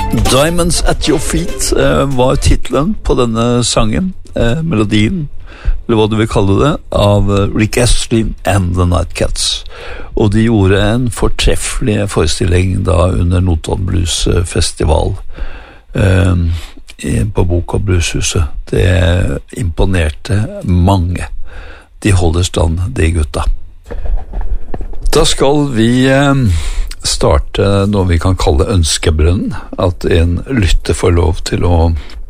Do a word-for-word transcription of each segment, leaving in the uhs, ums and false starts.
Diamonds at Your Feet eh, var titlen på denne sangen, eh, melodien, eller hva du vil kalle det, av Rick Astley and the Nightcats. Og de gjorde en fortreffelig forestilling da under Notodden Blues Festival eh, på Bok- og Blueshuset. Det imponerte mange. De holder stand, de gutta. Da skal vi eh, starte noe vi kan kalle ønskebrønnen, at en lytter får lov til å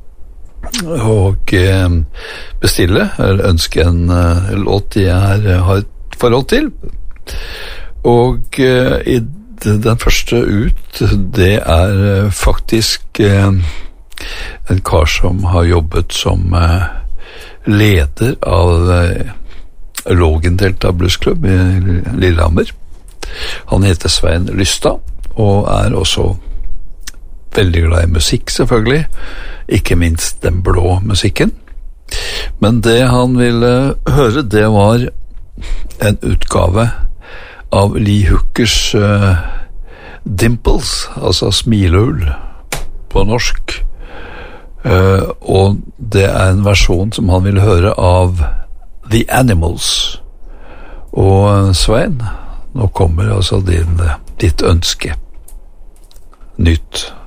og eh, bestille eller ønske en eh, låt de er, har et forhold til. Og eh, i den første ut, det er eh, faktisk eh, en kar som har jobbet som eh, leder av eh, Logan Delta Blues Club i Lillehammer. Han heter Svein Lystad og er også veldig glad i musikk, selvfølgelig, ikke minst den blå musikken. Men det han ville høre, det var en utgave av Lee Hookers uh, Dimples, altså smilehull på norsk. Uh, og det er en versjon som han ville høre av The Animals. Og Svein, nå kommer altså din, ditt ønske. Nytt.